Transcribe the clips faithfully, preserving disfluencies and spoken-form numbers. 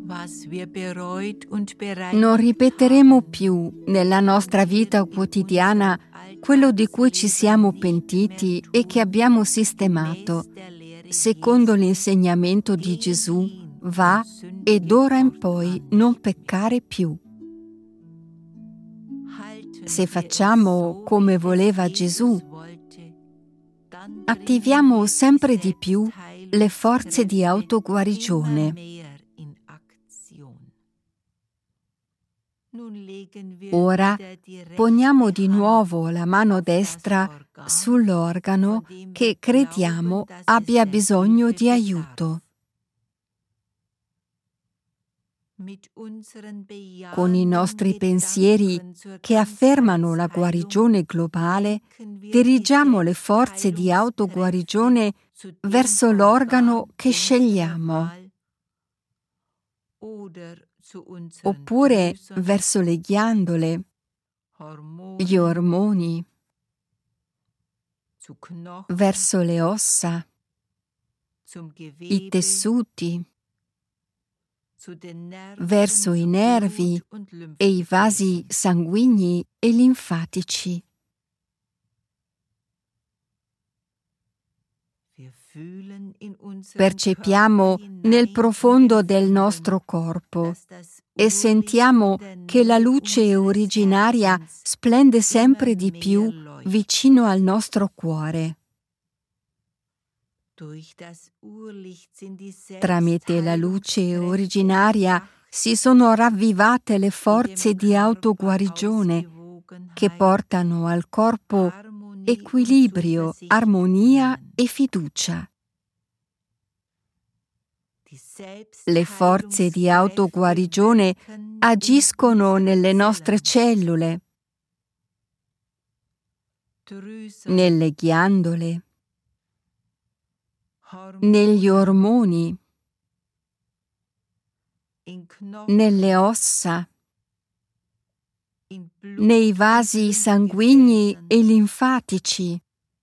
Non ripeteremo più nella nostra vita quotidiana quello di cui ci siamo pentiti e che abbiamo sistemato. Secondo l'insegnamento di Gesù, va e d'ora in poi non peccare più. Se facciamo come voleva Gesù, attiviamo sempre di più le forze di autoguarigione. Ora poniamo di nuovo la mano destra sull'organo che crediamo abbia bisogno di aiuto. Con i nostri pensieri che affermano la guarigione globale, dirigiamo le forze di autoguarigione verso l'organo che scegliamo, oppure verso le ghiandole, gli ormoni, verso le ossa, i tessuti, verso i nervi e i vasi sanguigni e linfatici. Percepiamo nel profondo del nostro corpo e sentiamo che la luce originaria splende sempre di più vicino al nostro cuore. Tramite la luce originaria si sono ravvivate le forze di autoguarigione che portano al corpo equilibrio, armonia e fiducia. Le forze di autoguarigione agiscono nelle nostre cellule, nelle ghiandole, negli ormoni, nelle ossa, nei vasi sanguigni e linfatici,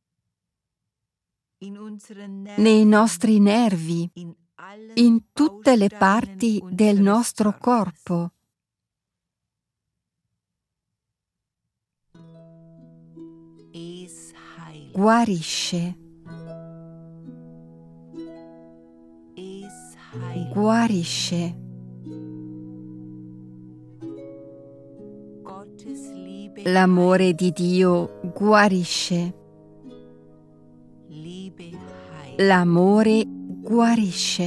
nei nostri nervi, in tutte le parti del nostro corpo. Guarisce. Guarisce. L'amore di Dio guarisce. L'amore guarisce.